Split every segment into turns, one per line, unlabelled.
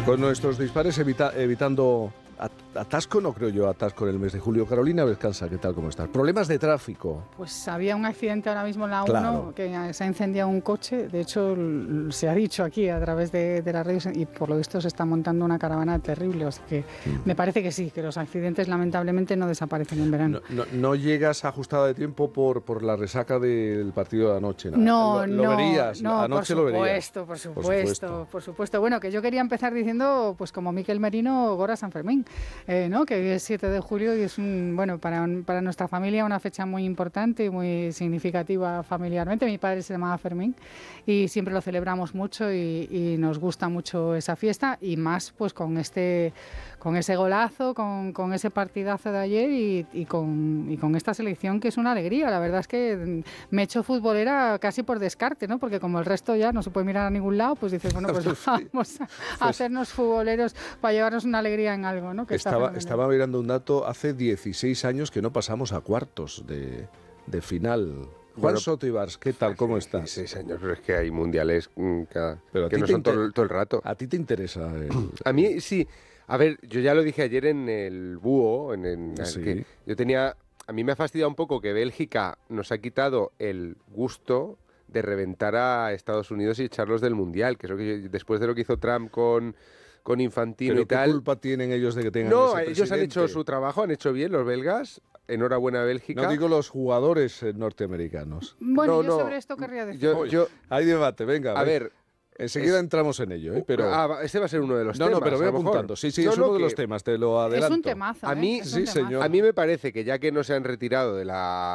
Con nuestros dispares evitando atasco, no creo yo atasco en el mes de julio. Carolina Vescanza, ¿qué tal? ¿Cómo estás? Problemas de tráfico.
Pues había un accidente ahora mismo en la 1,
Claro.
que se ha incendiado un coche. De hecho, se ha dicho aquí a través de las redes y por lo visto se está montando una caravana terrible. O sea que me parece que sí, que los accidentes lamentablemente no desaparecen en verano.
No llegas ajustada de tiempo por la resaca del partido de anoche.
No,
lo verías.
No,
Anoche
por
lo verías.
Por supuesto. Bueno, que yo quería empezar diciendo, pues como Miquel Merino, Gora San Fermín, ¿no? Que es 7 de julio y es para nuestra familia una fecha muy importante y muy significativa familiarmente. Mi padre se llamaba Fermín y siempre lo celebramos mucho y nos gusta mucho esa fiesta, y más pues con ese golazo, con ese partidazo de ayer y con esta selección que es una alegría. La verdad es que me he hecho futbolera casi por descarte, ¿no? Porque como el resto ya no se puede mirar a ningún lado, pues dices, bueno, pues vamos a hacernos futboleros para llevarnos una alegría en algo, ¿no? Que
estaba mirando un dato, hace 16 años que no pasamos a cuartos de final. Juan Soto Ibars, ¿qué tal? ¿Cómo estás?
16 años, pero es que hay mundiales
pero
que no son todo el rato.
¿A ti te interesa?
A mí sí. A ver, yo ya lo dije ayer en el Búho,
Sí.
que yo tenía... A mí me ha fastidiado un poco que Bélgica nos ha quitado el gusto de reventar a Estados Unidos y echarlos del Mundial, que es lo que después de lo que hizo Trump con Infantino
¿Pero
y tal...
qué culpa tienen ellos de que tengan
No,
ese
ellos han hecho
presidente?
su trabajo, han hecho bien los belgas. Enhorabuena, Bélgica.
No digo los jugadores norteamericanos.
Bueno,
No,
sobre esto querría decir...
Hay debate, venga.
A ver...
Enseguida entramos en ello, pero...
este va a ser uno de los temas.
No, pero voy apuntando. Sí, es uno de los temas, te lo adelanto.
Es un temazo,
A mí,
es un temazo.
señor.
A mí me parece que ya que no se han retirado de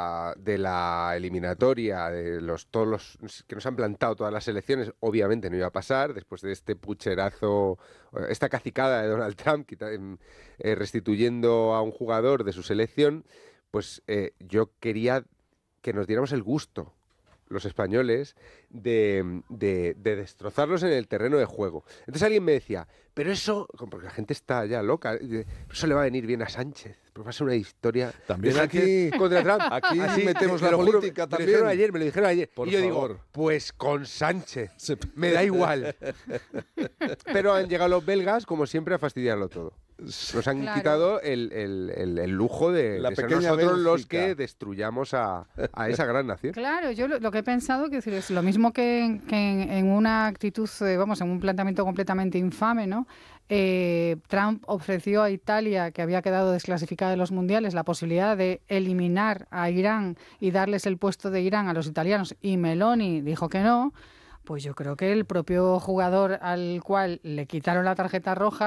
la eliminatoria, de todos los que nos han plantado todas las elecciones, obviamente no iba a pasar, después de este pucherazo, esta cacicada de Donald Trump, restituyendo a un jugador de su selección, pues yo quería que nos diéramos el gusto, los españoles, de destrozarlos en el terreno de juego. Entonces alguien me decía, pero eso, porque la gente está ya loca, eso le va a venir bien a Sánchez, porque va a ser una historia
también
de
aquí
contra Trump.
Aquí
así
metemos la política también.
Me lo dijeron ayer.
Por
y yo
favor.
digo, pues con Sánchez, me da igual. Pero han llegado los belgas, como siempre, a fastidiarlo todo. Nos han quitado el lujo de ser nosotros
Bélgica,
los que destruyamos a esa gran nación.
Claro, yo lo que he pensado es lo mismo que en una actitud, en un planteamiento completamente infame, ¿no? Trump ofreció a Italia, que había quedado desclasificada de los mundiales, la posibilidad de eliminar a Irán y darles el puesto de Irán a los italianos, y Meloni dijo que no. Pues yo creo que el propio jugador al cual le quitaron la tarjeta roja